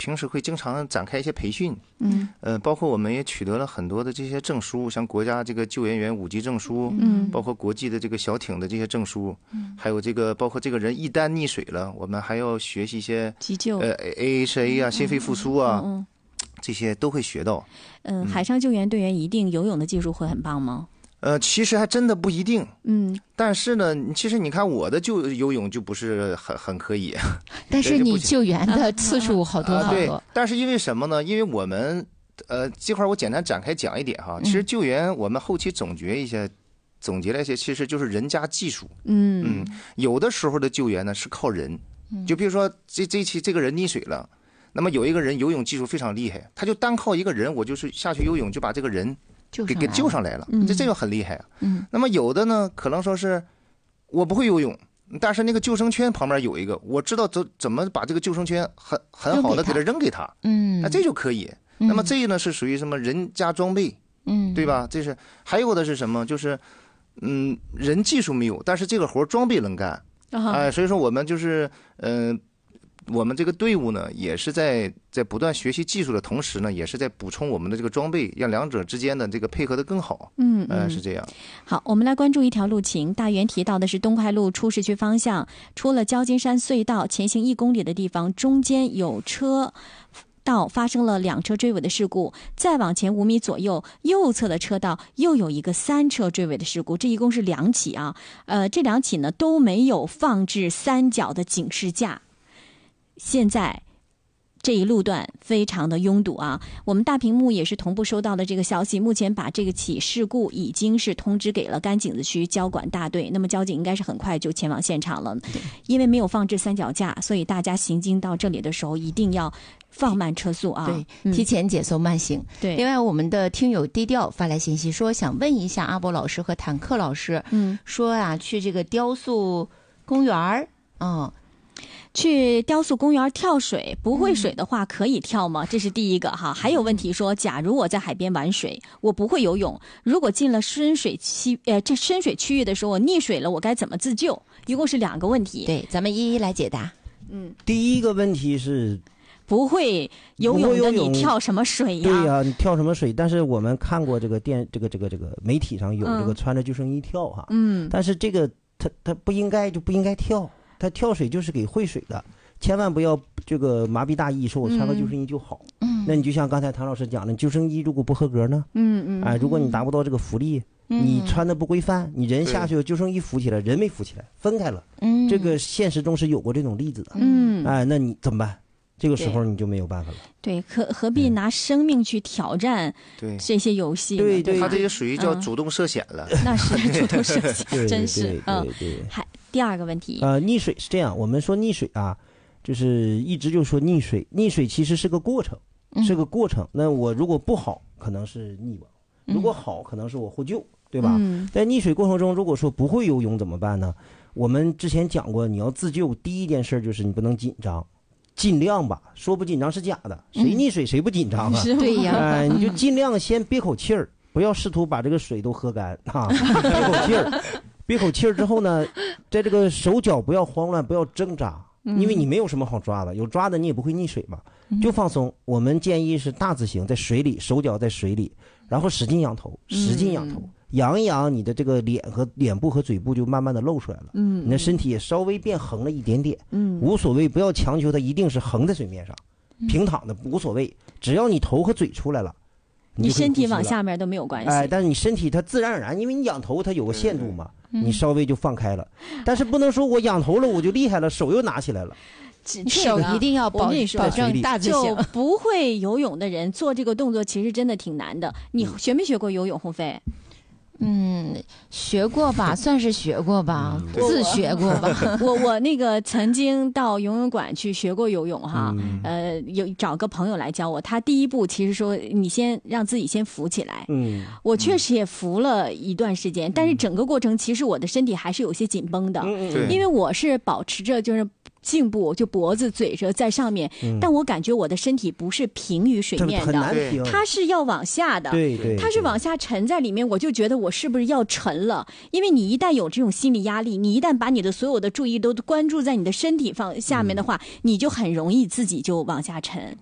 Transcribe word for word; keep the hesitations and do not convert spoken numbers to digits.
平时会经常展开一些培训， 嗯， 呃，包括我们也取得了很多的这些证书，像国家这个救援员五级证书， 嗯， 包括国际的这个小艇的这些证书，嗯，还有这个包括这个人一旦溺水了，我们还要学习一些急救， 呃 A H A 啊，心肺复苏啊， 嗯嗯， 这些都会学到。 嗯，海上救援队员一定游泳的技术会很棒吗？ 呃，其实还真的不一定。 嗯， 但是呢，其实你看我的就游泳就不是很很可以。 但是你救援的次数好多好多。 呃、对，但是因为什么呢？因为我们呃这块我简单展开讲一点哈。其实救援我们后期总结一下，嗯、总结了一些，其实就是人加技术。 嗯嗯，有的时候的救援呢是靠人，就比如说这这期这个人溺水了，那么有一个人游泳技术非常厉害，他就单靠一个人，我就是下去游泳就把这个人。给给救上来了， 嗯、 这这个很厉害啊。 嗯， 那么有的呢，可能说是我不会游泳，但是那个救生圈旁边有一个，我知道怎怎么把这个救生圈很很好的给他扔给他， 嗯， 那这就可以。 嗯、 那么这呢是属于什么人加装备， 嗯， 对吧？这是还有的是什么？就是嗯，人技术没有，但是这个活装备能干，哎、 啊呃，所以说我们就是嗯。呃我们这个队伍呢，也是在在不断学习技术的同时呢，也是在补充我们的这个装备，让两者之间的这个配合的更好。 嗯， 呃，是这样。 好，我们来关注一条路情。大元提到的是东快路出市区方向，出了焦金山隧道前行一公里的地方，中间有车道发生了两车追尾的事故，再往前五米左右，右侧的车道又有一个三车追尾的事故，这一共是两起啊。呃，这两起呢都没有放置三角的警示架。现在这一路段非常的拥堵啊，我们大屏幕也是同步收到的这个消息，目前把这个起事故已经是通知给了甘井子区交管大队，那么交警应该是很快就前往现场了。因为没有放置三脚架，所以大家行经到这里的时候一定要放慢车速啊， 对， 嗯、 提前减速慢行。 对， 另外我们的听友低调发来信息说，想问一下阿波老师和坦克老师， 嗯， 说啊去这个雕塑公园，嗯。 去雕塑公园跳水，不会水的话可以跳吗？这是第一个哈。还有问题说，假如我在海边玩水，我不会游泳，如果进了深水区，呃，这深水区域的时候我溺水了，我该怎么自救？一共是两个问题。 对，咱们一一来解答。 嗯， 第一个问题是不会游泳的，你跳什么水呀？ 对呀、啊，你跳什么水？但是我们看过这个电，这个这个这个媒体上有这个穿着救生衣跳哈， 嗯， 但是这个他他不应该就不应该跳。他跳水就是给会水的，千万不要这个麻痹大意，说我穿个救生衣就好。 嗯， 那你就像刚才唐老师讲的，救生衣如果不合格呢？ 嗯嗯， 哎，如果你达不到这个浮力， 嗯、 你穿的不规范，你人下去，救生衣浮起来，人没浮起来，分开了。 嗯， 这个现实中是有过这种例子的。 嗯， 哎，那你怎么办？这个时候你就没有办法了。 对，何何必拿生命去挑战这些游戏呢？ 对对， 他这些属于叫主动涉险了。 嗯、那是主动涉险，真是嗯。对对。 还第二个问题， 呃，溺水是这样，我们说溺水啊，就是一直就说溺水，溺水其实是个过程，是个过程。那我如果不好，可能是溺亡；如果好，可能是我获救，对吧？ 嗯、 在溺水过程中，如果说不会游泳怎么办呢？我们之前讲过，你要自救，第一件事就是你不能紧张。尽量吧，说不紧张是假的，谁溺水谁不紧张啊？ 嗯、 对呀， 哎、呃，你就尽量先憋口气儿，不要试图把这个水都喝干啊，憋口气儿，憋口气儿之后呢，在这个手脚不要慌乱，不要挣扎，因为你没有什么好抓的，有抓的你也不会溺水嘛，就放松。我们建议是大字形在水里，手脚在水里，然后使劲仰头，使劲仰头。嗯，仰一仰，你的这个脸和脸部和嘴部就慢慢的露出来了， 嗯， 你的身体也稍微变横了一点点， 嗯， 无所谓，不要强求它一定是横在水面上，嗯、平躺的无所谓，只要你头和嘴出来了， 你, 你身体往下面都没有关系， 哎，但是你身体它自然而然，因为你仰头它有个限度嘛，嗯、你稍微就放开了，但是不能说我仰头了我就厉害了，手又拿起来了。 手一定要保保证大字形。 就不会游泳的人做这个动作其实真的挺难的。你学没学过游泳，鸿飞？ 嗯，学过吧，算是学过吧，嗯、自学过吧。 我我那个曾经到游泳馆去学过游泳哈，嗯、呃，有找个朋友来教我。他第一步其实说你先让自己先浮起来。 嗯， 我确实也浮了一段时间，嗯、但是整个过程其实我的身体还是有些紧绷的， 嗯、 因为我是保持着就是。颈部就脖子嘴着在上面、嗯、但我感觉我的身体不是平于水面的，它是要往下的， 对对， 它是往下沉在里面，我就觉得我是不是要沉了，因为你一旦有这种心理压力，你一旦把你的所有的注意都关注在你的身体方下面的话、嗯、你就很容易自己就往下沉。